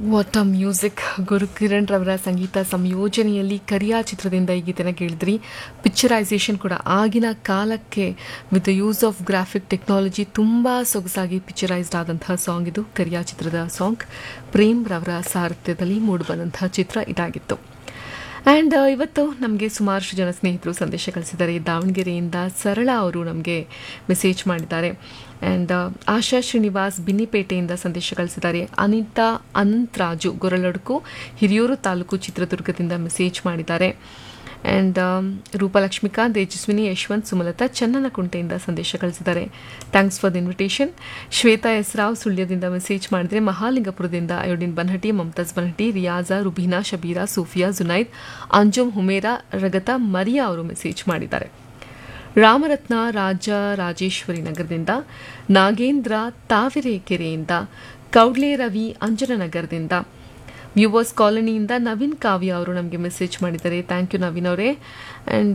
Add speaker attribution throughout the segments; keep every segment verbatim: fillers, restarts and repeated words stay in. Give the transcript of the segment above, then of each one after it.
Speaker 1: What a music. Gurukiran ರವರ ಸಂಗೀತ ಸಂಯೋಜನೆಯಲ್ಲಿ ಕರಿಯಾ ಚಿತ್ರದಿಂದ ಈ ಗೀತೆನ ಕೇಳಿದ್ರಿ. ಪಿಕ್ಚರೈಸೇಷನ್ ಕೂಡ ಆಗಿನ ಕಾಲಕ್ಕೆ with the use of graphic technology ತುಂಬ ಸೊಗಸಾಗಿ ಪಿಕ್ಚರೈಸ್ಡ್ ಆದಂತಹ ಸಾಂಗ್ ಇದು. ಕರಿಯಾ ಚಿತ್ರದ ಸಾಂಗ್ ಪ್ರೇಮ್ ರವರ ಸಾರಥ್ಯದಲ್ಲಿ ಮೂಡಿಬಂದಂತಹ ಚಿತ್ರ ಇದಾಗಿತ್ತು. ಆ್ಯಂಡ್ ಇವತ್ತು ನಮಗೆ ಸುಮಾರು ಜನ ಸ್ನೇಹಿತರು ಸಂದೇಶ ಕಳಿಸಿದ್ದಾರೆ. ದಾವಣಗೆರೆಯಿಂದ ಸರಳ ಅವರು ನಮಗೆ ಮೆಸೇಜ್ ಮಾಡಿದ್ದಾರೆ. ಆ್ಯಂಡ್ ಆಶಾ ಶ್ರೀನಿವಾಸ್ ಬಿನ್ನಿಪೇಟೆಯಿಂದ ಸಂದೇಶ ಕಳಿಸಿದ್ದಾರೆ. ಅನಿತಾ ಅನಂತರಾಜು ಗೊರಲಡ್ಕು ಹಿರಿಯೂರು ತಾಲೂಕು ಚಿತ್ರದುರ್ಗದಿಂದ ಮೆಸೇಜ್ ಮಾಡಿದ್ದಾರೆ. ಆ್ಯಂಡ್ ರೂಪಲಕ್ಷ್ಮಿಕಾಂತ್, ತೇಜಸ್ವಿನಿ, ಯಶವಂತ್, ಸುಮಲತಾ ಚನ್ನನಕುಂಟೆಯಿಂದ ಸಂದೇಶ ಕಳಿಸಿದ್ದಾರೆ. Thanks for the invitation. Shweta S Rao ಸುಳ್ಯದಿಂದ message ಮಾಡಿದರೆ. ಮಹಾಲಿಂಗಪುರದಿಂದ ಅಯೋಡಿನ್ ಬನ್ಹಟಿ, ಮಮತಾಜ್ ಬನ್ಹಟಿ, ರಿಯಾಜಾ, ರುಬೀನಾ, ಶಬೀರಾ, ಸೂಫಿಯಾ, ಜುನೈದ್, ಅಂಜುಮ್, ಹುಮೇರಾ, ರಗತಾ, ಮರಿಯಾ ಅವರು ಮೆಸೇಜ್ ಮಾಡಿದ್ದಾರೆ. ರಾಮರತ್ನ ರಾಜ ರಾಜೇಶ್ವರಿ ನಗರದಿಂದ, ನಾಗೇಂದ್ರ ತಾವಿರೆಕೆರೆಯಿಂದ, ಕೌಡ್ಲೆ ರವಿ ಅಂಜನನಗರದಿಂದ, ವ್ಯೂವರ್ಸ್ ಕಾಲೋನಿಯಿಂದ ನವೀನ್ ಕಾವ್ಯ ಅವರು ನಮಗೆ ಮೆಸೇಜ್ ಮಾಡಿದ್ದಾರೆ. ಥ್ಯಾಂಕ್ ಯು ನವೀನ್ ಅವರೇ. ಆ್ಯಂಡ್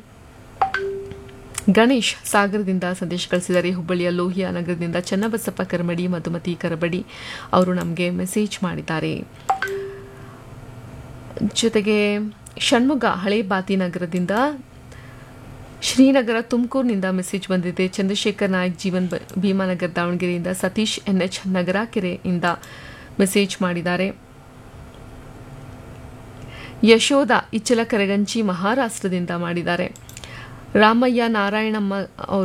Speaker 1: ಗಣೇಶ್ ಸಾಗರದಿಂದ ಸಂದೇಶ ಕಳಿಸಿದ್ದಾರೆ. ಹುಬ್ಬಳ್ಳಿಯ ಲೋಹಿಯಾ ನಗರದಿಂದ ಚನ್ನಬಸಪ್ಪ ಕರಮಡಿ, ಮಧುಮತಿ ಕರಬಡಿ ಅವರು ನಮಗೆ ಮೆಸೇಜ್ ಮಾಡಿದ್ದಾರೆ. ಜೊತೆಗೆ ಷಣ್ಮುಗ ಹಳೆ ಬಾತಿ ನಗರದಿಂದ, ಶ್ರೀನಗರ ತುಮಕೂರಿನಿಂದ ಮೆಸೇಜ್ ಬಂದಿದೆ. ಚಂದ್ರಶೇಖರ್ ನಾಯಕ್ ಜೀವನ್ ಭೀಮಾನಗರ್ ದಾವಣಗೆರೆಯಿಂದ, ಸತೀಶ್ ಎನ್ ಎಚ್ ನಗರ ಕೆರೆಯಿಂದ ಮೆಸೇಜ್ ಮಾಡಿದ್ದಾರೆ. ಯಶೋಧ ಇಚ್ಚಲ ಕರಗಂಚಿ ಮಹಾರಾಷ್ಟ್ರದಿಂದ ಮಾಡಿದ್ದಾರೆ. ರಾಮಯ್ಯ ನಾರಾಯಣಮ್ಮ ಅವರು